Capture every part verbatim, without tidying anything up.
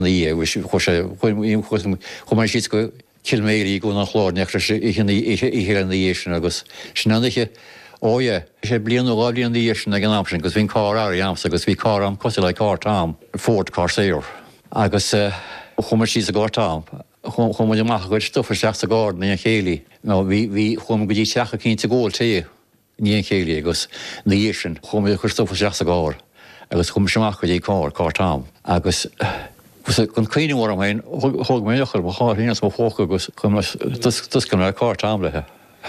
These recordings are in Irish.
Ní chumar siad go kilméí go nach chlár ne ihe an dhéisisin agus sinaniche óie sé blian óáblíon dhéisisin ag an amsin, gus bhín cá airí amsa agus bhí cá am cos le cátám Ford car séir. Agus chumar sí a gátám. chum amach goid stufar seach a gáda na chéalaí. nó bhí chum go dtí teacha cinnta ggóil té ní chéalaí agus na dhéisisin chum chur stufar seach a gáir agus chum semach go dtí cá cátám. Agus gon cíinehhar am hain thug méochar ba cháínas má fócha agus tus go ar cá tamlathe.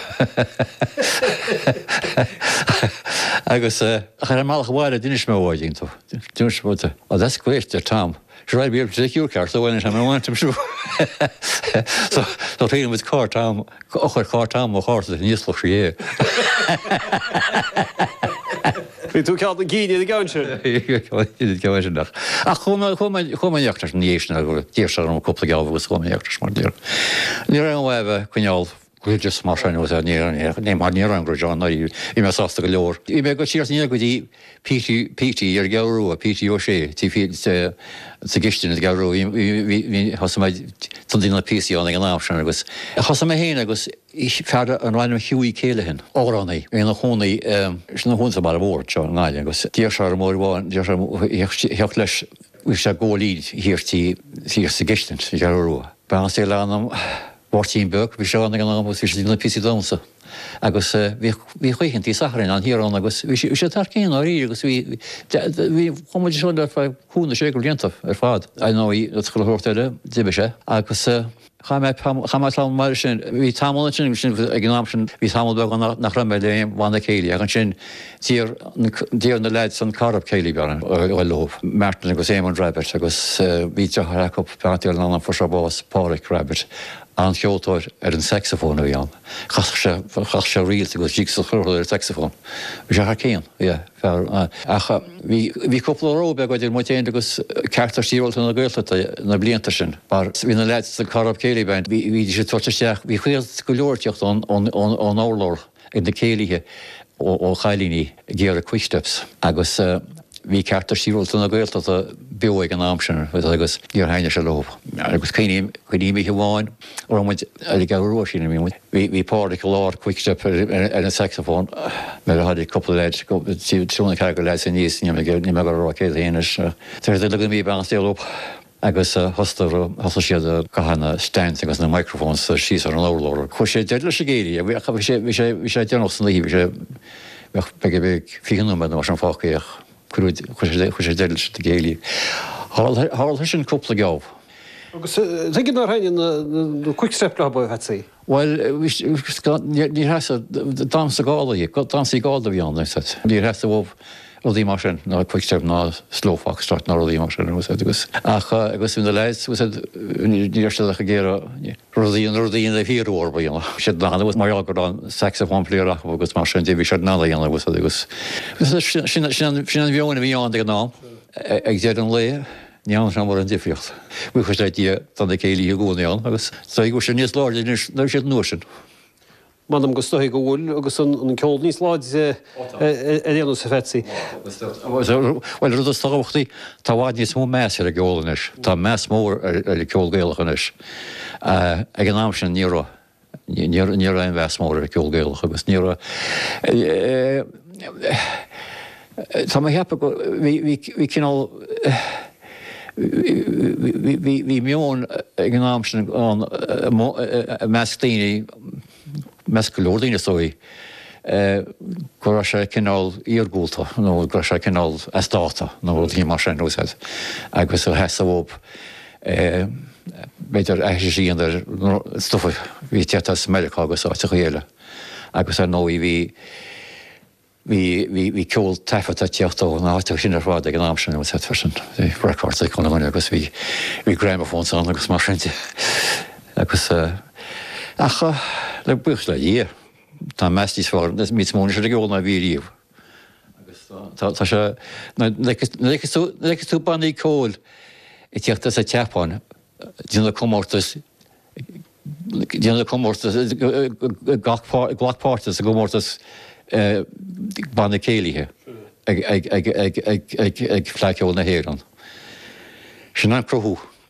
Agus chu an máach bháile duine mé bháidínta. Dúirsbúta a das cuiist ar tam. Se raibh bíar séú ceart bhhaine sem bhaintim siú. Tá féon mit cá tam ochar cá tam ó cháirta níosla sé. Bhí tú ceart an cíine a gáin nach. A chumaíochttar an dhéisna go dtíir se an cúpla geabhgus chumaíochttar mar díir. Ní an bheh chuineáil just mar sein né mar ní an groán í me sásta go leor. I me go tíir ní go dtí P T ar geú a P T ó sé tí sa gistin geú hasid tundína P C an an ásin agus. Chasa mé héine agus fer an reinnim hiúí céile hin áránnaí é na hónaí na húnsa mar a bhór se an gáile agus tíir se mór bháin heocht leis se ggólíd hirtí hir sa gistin geú. Ba sé lenam Bortín bök, vi seána an agus vi dína pí domsa. Agus vi chuichen tí sacharin an hirán agus vi sé tar céan áí agus vi chuid se ar húna sé go léantah ar fád. A ná í choirteile dibe se. Agus chaá mar sin hí tamil sin sin ag ná sin hí tamil be nach ra léim bhna chéile an sin tír díar na leid san carb céile bean go loh. Mertan agus éman Rabbit agus ví teachcop petíar ná for se bás Páric Rabbit. An cheoltóir ar an saxofón a bhíán. Chas se rialta go ddí sa churthail ar saxofón. Bhí sé céan, bhí cúpla róbe go dtíir mutéin agus ceartar síolta na ggéilta na blianta sin. Bar hí na leid sa carb céalaí beint, hí sé tuirteteach, hí chuil go leorteocht ón ólór ag na céalaithe ó chailíní géar a cuiisteps agus hí ceartar síolta na ggéilta a beig an amsin agus níor haine se lob. Agus chuoine chuoine bháin ó muid ag gaú sin mí. Bhí Páric lár quickstep ar an saxofón me had i couple leid trúna ce go leid san níos ní me go rá céad héanais. Tar le go mí ban stéop agus hostar hosta siad a gahanana stand agus na microfón sa síos ar an ólór. Chu sé dead leis a géirí, bhí sé deanach san líí sé be beh fianú me mar an fácaíoch. chu sé déil de géalaí. Háil sin cúpla geáh. Agus gin ná haine na quickstepla ba hetsaí? Well, ní heasa dámsa gálaí, dámsaí gáda bhíánna. Ní heasa bh rodí mar sin ná quickstep ná slófach start ná rodí mar sin agus. Agus in de leid níirste a géire rodíon rodíon a híorúir bíanana. sé nána bh mar agur an saxofón plíoach agus mar sin bhí sé nála dhéanana agus agus. Sin an bheonna bhíán ag ná ag déad an lé. Níán sem mar an difriocht. Bu chu leití tan na céalaí a gúnaán agus sa go sin níos láir nar siad nuair sin. Madam go stoigh go bhfuil agus an ceol níos láid éanú sa fetsaí. Well rud táhachttaí tá bháid níos mó meas ar a ggólanis. Tá meas mór ar i ceolgéalachanis. Ag an am sin ní ní an bheas mór ar a ceolgéalach agus ní Tá má heappa go bhí cinál hí mion ag an am sin an meastíine mescolódaine sóí go sé cinál íorgúlta nó go sé cinál estáta nó hí mar sin úsad agus a heasa bhób beidir eisi síon ar stufa hí tetas America agus áte chéile agus ar nóí hí hí ceol tefat a teochtá ná sin ar fád ag an am sin ús het fersin record chun gine agus hí gramofón an agus mar sinnte agus acha le buch le dhé tá meistís fáil mí móna sé ggóna bhíríomh. Tá sé legus tú bannaí cóil i teachtas a teapáin díanana commórtas díanana commórtas ghlachpáirtas a gomórtas banna céalaithe ag fleiceol na héireann. Sin an crothú.